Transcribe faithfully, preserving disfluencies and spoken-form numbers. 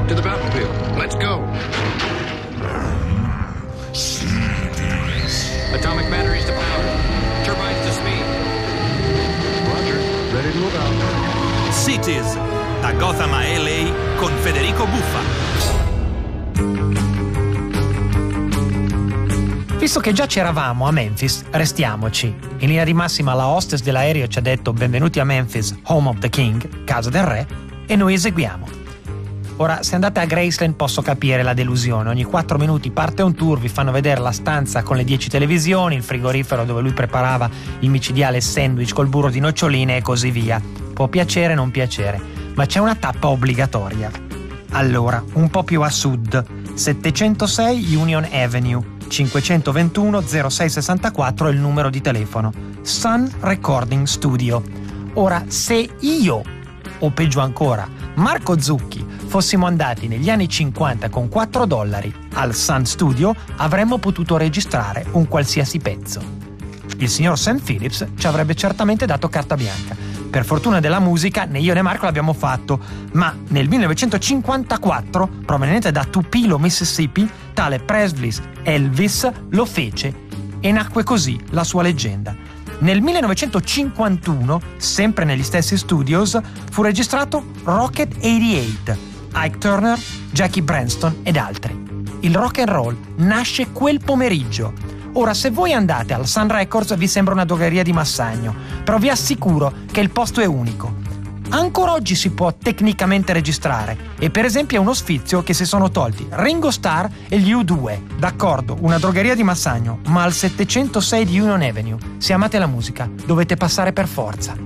To the battlefield. Let's go. Atomic batteries to power. Turbines to speed. Roger. Ready to move out. Cities, da Gotham a L A con Federico Buffa. Visto che già c'eravamo a Memphis, restiamoci. In linea di massima la hostess dell'aereo ci ha detto benvenuti a Memphis, home of the king, casa del re, e noi eseguiamo. Ora, se andate a Graceland posso capire la delusione. Ogni quattro minuti parte un tour, vi fanno vedere la stanza con le dieci televisioni, il frigorifero dove lui preparava il micidiale sandwich col burro di noccioline e così via. Può piacere o non piacere, ma c'è una tappa obbligatoria. Allora, un po' più a sud, settecentosei Union Avenue, cinquecentoventuno zero sei sessantaquattro è il numero di telefono. Sun Recording Studio. Ora, se io, o peggio ancora, Marco Zucchi, fossimo andati negli anni cinquanta con quattro dollari al Sun Studio, avremmo potuto registrare un qualsiasi pezzo. Il signor Sam Phillips ci avrebbe certamente dato carta bianca. Per fortuna della musica, né io né Marco l'abbiamo fatto, ma nel millenovecentocinquantaquattro, proveniente da Tupelo, Mississippi, tale Presley Elvis lo fece e nacque così la sua leggenda. Nel millenovecentocinquantuno, sempre negli stessi studios, fu registrato Rocket ottantotto, Ike Turner, Jackie Branston ed altri. Il rock and roll nasce quel pomeriggio. Ora, se voi andate al Sun Records vi sembra una drogheria di Massagno, però vi assicuro che il posto è unico. Ancora oggi si può tecnicamente registrare e per esempio è uno sfizio che si sono tolti Ringo Starr e gli U due. D'accordo, una drogheria di Massagno, ma al settecentosei di Union Avenue, se amate la musica, dovete passare per forza.